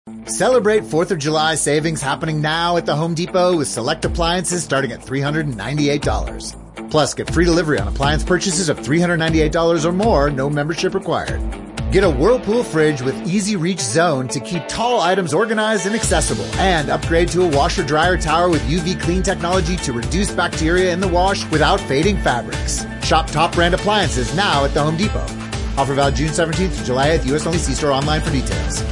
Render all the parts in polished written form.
Celebrate 4th of July savings happening now at the Home Depot with select appliances starting at $398. Plus, get free delivery on appliance purchases of $398 or more, no membership required. Get a Whirlpool fridge with easy reach zone to keep tall items organized and accessible. And upgrade to a washer-dryer tower with UV clean technology to reduce bacteria in the wash without fading fabrics. Shop top brand appliances now at the Home Depot. Offer valid June 17th to July 8th. U.S. only. See store online for details.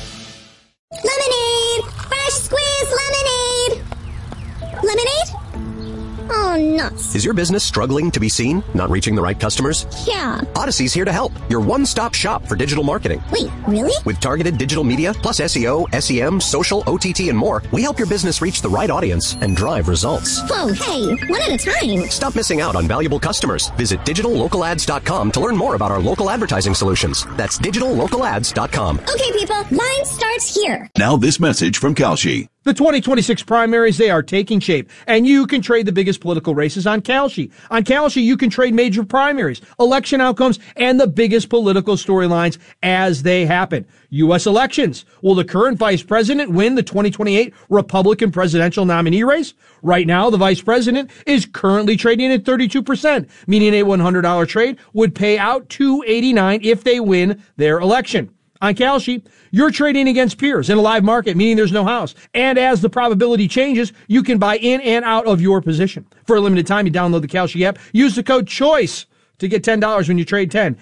Lemonade! Fresh squeezed lemonade! Lemonade? Oh, nuts. Is your business struggling to be seen? Not reaching the right customers? Yeah. Odyssey's here to help. Your one-stop shop for digital marketing. Wait, really? With targeted digital media, plus SEO, SEM, social, OTT, and more, we help your business reach the right audience and drive results. Whoa, hey, one at a time. Stop missing out on valuable customers. Visit digitallocalads.com to learn more about our local advertising solutions. That's digitallocalads.com. Okay, people, line starts here. Now this message from Kalshi. The 2026 primaries, they are taking shape, and you can trade the biggest political races on Kalshi. On Kalshi, you can trade major primaries, election outcomes, and the biggest political storylines as they happen. U.S. elections. Will the current vice president win the 2028 Republican presidential nominee race? Right now, the vice president is currently trading at 32%, meaning a $100 trade would pay out $289 if they win their election. On Kalshi, you're trading against peers in a live market, meaning there's no house. And as the probability changes, you can buy in and out of your position. For a limited time, you download the Kalshi app. Use the code CHOICE to get $10 when you trade 10.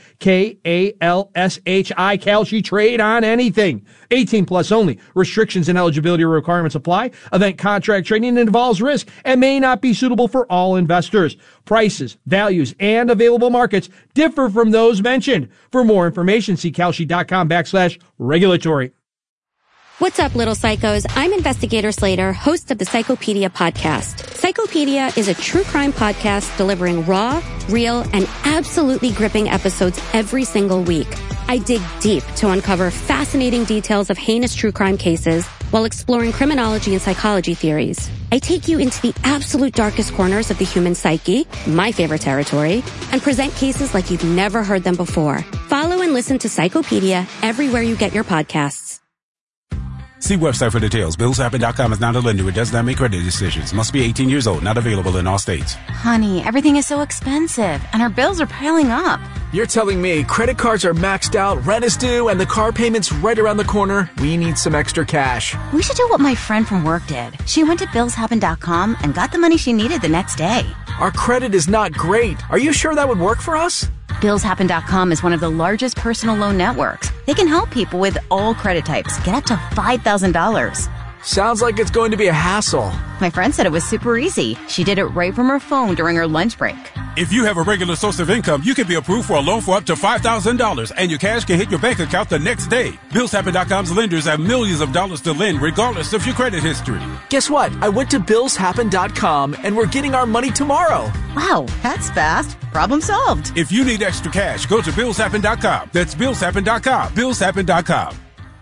Kalshi, Kalshi, trade on anything. 18 plus only. Restrictions and eligibility requirements apply. Event contract trading involves risk and may not be suitable for all investors. Prices, values, and available markets differ from those mentioned. For more information, see Kalshi.com/regulatory. What's up, little psychos? I'm Investigator Slater, host of the Psychopedia podcast. Psychopedia is a true crime podcast delivering raw, real, and absolutely gripping episodes every single week. I dig deep to uncover fascinating details of heinous true crime cases while exploring criminology and psychology theories. I take you into the absolute darkest corners of the human psyche, my favorite territory, and present cases like you've never heard them before. Follow and listen to Psychopedia everywhere you get your podcasts. See website for details. BillsHappen.com is not a lender. It does not make credit decisions. Must be 18 years old. Not available in all states. Honey, everything is so expensive, and our bills are piling up. You're telling me credit cards are maxed out, rent is due, and the car payment's right around the corner? We need some extra cash. We should do what my friend from work did. She went to BillsHappen.com and got the money she needed the next day. Our credit is not great. Are you sure that would work for us? BillsHappen.com is one of the largest personal loan networks. They can help people with all credit types get up to $5,000. Sounds like it's going to be a hassle. My friend said it was super easy. She did it right from her phone during her lunch break. If you have a regular source of income, you can be approved for a loan for up to $5,000, and your cash can hit your bank account the next day. BillsHappen.com's lenders have millions of dollars to lend regardless of your credit history. Guess what? I went to BillsHappen.com, and we're getting our money tomorrow. Wow, that's fast. Problem solved. If you need extra cash, go to BillsHappen.com. That's BillsHappen.com. BillsHappen.com.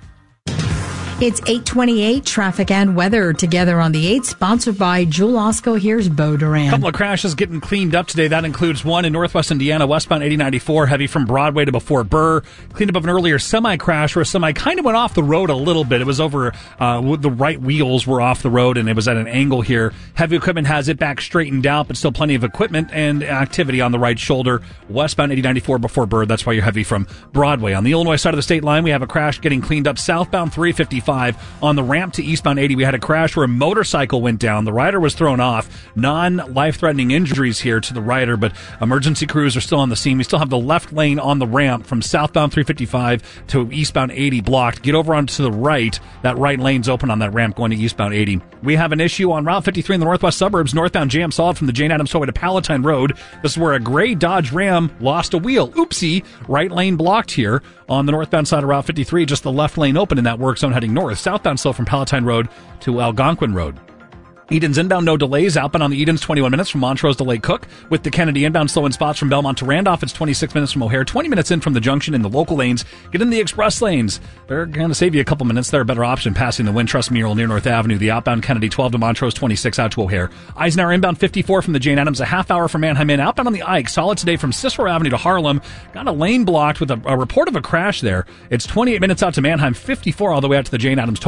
It's 8:28, traffic and weather together on the 8th, sponsored by Jewel Osco. Here's Bo Duran. A couple of crashes getting cleaned up today. That includes one in Northwest Indiana, westbound 8094, heavy from Broadway to before Burr. Cleaned up of an earlier semi-crash where a semi kind of went off the road a little bit. It was over, the right wheels were off the road and it was at an angle here. Heavy equipment has it back straightened out, but still plenty of equipment and activity on the right shoulder. Westbound 8094 before Burr. That's why you're heavy from Broadway. On the Illinois side of the state line, we have a crash getting cleaned up southbound 355. On the ramp to eastbound 80, we had a crash where a motorcycle went down. The rider was thrown off. Non-life-threatening injuries here to the rider, but emergency crews are still on the scene. We still have the left lane on the ramp from southbound 355 to eastbound 80 blocked. Get over onto the right. That right lane's open on that ramp going to eastbound 80. We have an issue on Route 53 in the northwest suburbs. Northbound jam solid from the Jane Addams Tollway to Palatine Road. This is where a gray Dodge Ram lost a wheel. Oopsie. Right lane blocked here on the northbound side of Route 53. Just the left lane open in that work zone heading north. Southbound still from Palatine Road to Algonquin Road. Eden's inbound, no delays. Outbound on the Eden's 21 minutes from Montrose to Lake Cook. With the Kennedy inbound, slow in spots from Belmont to Randolph. It's 26 minutes from O'Hare, 20 minutes in from the junction in the local lanes. Get in the express lanes. They're going to save you a couple minutes. They're a better option passing the Wintrust mural near North Avenue. The outbound Kennedy 12 to Montrose, 26 out to O'Hare. Eisenhower inbound 54 from the Jane Addams, a half hour from Manheim Inn. Outbound on the Ike, solid today from Cicero Avenue to Harlem. Got a lane blocked with a report of a crash there. It's 28 minutes out to Manheim, 54 all the way out to the Jane Addams.